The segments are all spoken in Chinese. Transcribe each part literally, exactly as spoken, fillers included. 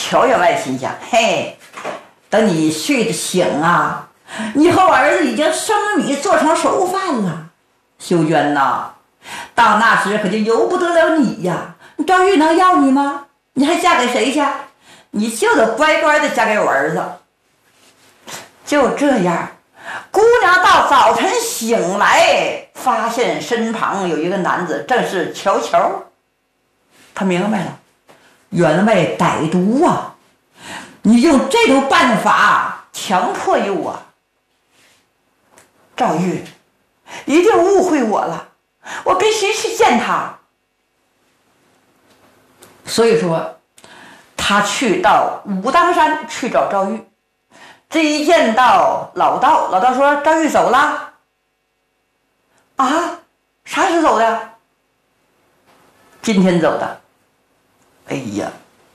乔员外心想：嘿，等你睡得醒啊，你和我儿子已经生米做成熟饭了。秀娟呐，到那时可就由不得了你呀！赵玉能要你吗？你还嫁给谁去？你就得乖乖的嫁给我儿子。就这样，姑娘到早晨醒来，发现身旁有一个男子，正是乔乔。她明白了，员外歹毒啊！你用这种办法强迫于我，赵玉一定误会我了，我必须去见他。所以说，他去到武当山去找赵玉。这一见到老道，老道说：“赵玉走了。”啊，啥时走的？今天走的。哎呀，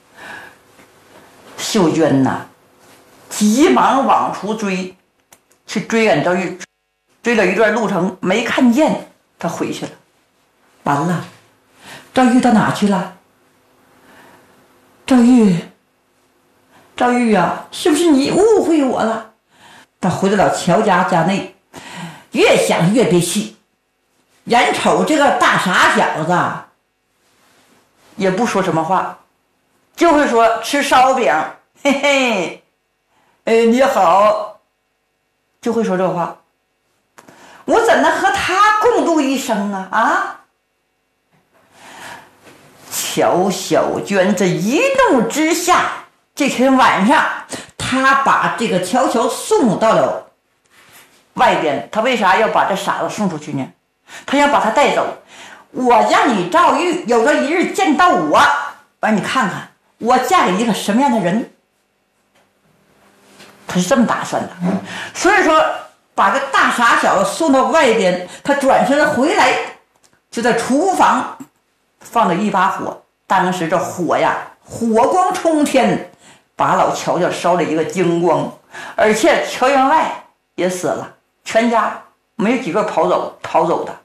秀娟呐，急忙往出追，去追赶赵玉，追了一段路程没看见，他回去了。完了，赵玉到哪去了？赵玉，赵玉啊，是不是你误会我了？他回到了乔家家内，越想越憋气，眼瞅这个大傻小子也不说什么话，就会说吃烧饼，嘿嘿，哎你好，就会说这话。我怎能和他共度一生啊？啊！乔小娟这一怒之下，这天晚上，她把这个乔乔送到了外边。她为啥要把这傻子送出去呢？她想把他带走。我让你赵玉有朝一日见到我，完你看看我嫁给一个什么样的人。她是这么打算的。所以说，把这大傻小子送到外边，他转身回来，就在厨房放了一把火。当时这火呀，火光冲天，把老乔家烧了一个精光，而且乔员外也死了，全家没有几个跑走逃走的。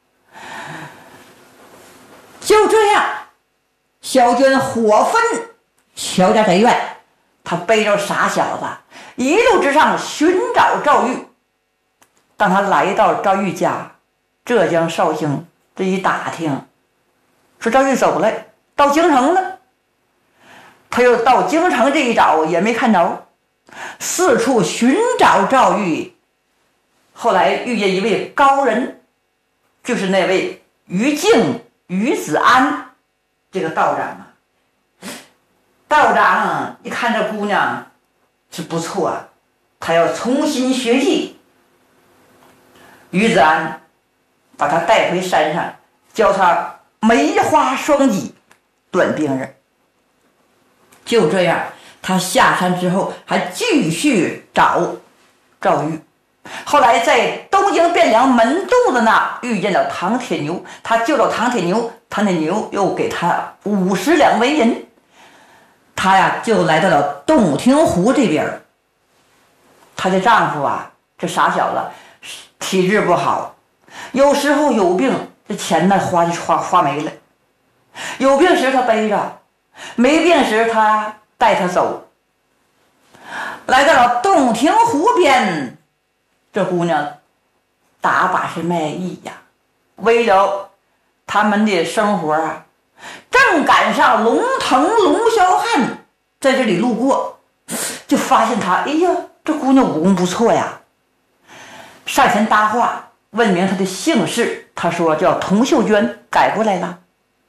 就这样，小娟火焚乔家宅院，他背着傻小子一路之上寻找赵玉。当他来到赵玉家，浙江绍兴，这一打听，说赵玉走了，到京城了。他又到京城这一找也没看着，四处寻找赵玉。后来遇见一位高人，就是那位于静于子安这个道长啊。道长一看这姑娘是不错啊，他要重新学艺。于子安把他带回山上，教他梅花双击短兵刃。就这样，他下山之后还继续找赵玉。后来在东京汴梁门洞子那遇见了唐铁牛，他救了唐铁牛，唐铁牛又给他五十两纹银，他呀就来到了洞庭湖这边。她的丈夫啊，这傻小子体质不好，有时候有病，这钱呢花就花花没了。有病时他背着，没病时他带他走。来到了洞庭湖边，这姑娘打把式卖艺呀，为了他们的生活啊，正赶上龙腾龙霄汉在这里路过，就发现他，哎呀，这姑娘武功不错呀，上前搭话，问明她的姓氏。她说叫童秀娟，改过来了。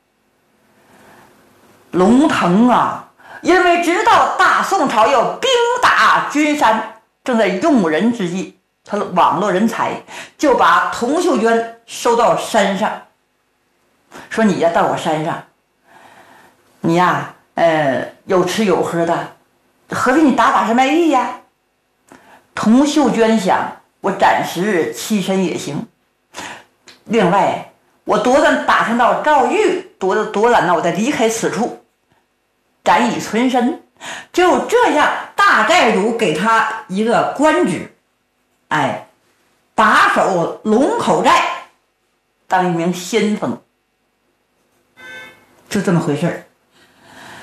龙腾啊，因为知道大宋朝要兵打君山，正在用人之际，他网络人才，就把童秀娟收到山上，说你呀到我山上，你呀呃有吃有喝的，何必你打把式卖艺呀？童秀娟想，我暂时栖身也行，另外我多咱打听到赵玉，多多咱呢我再离开此处，暂以存身。就这样，大寨主给他一个官职，哎，把守龙口寨，当一名先锋，就这么回事儿。